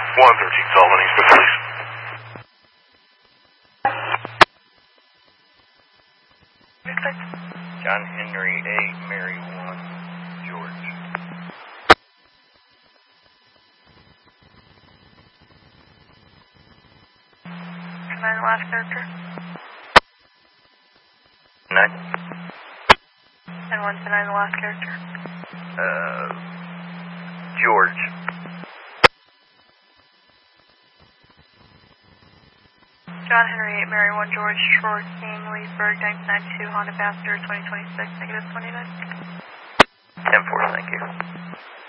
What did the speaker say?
113 Sullivan, East Police. John Henry 8, Mary 1, George. Can I the last character? 9. And 129 the last character? George. John Henry 8, Mary 1, George, Short King, Leesburg, 1992, Honda Passenger, 2026, -29. 10-4, thank you.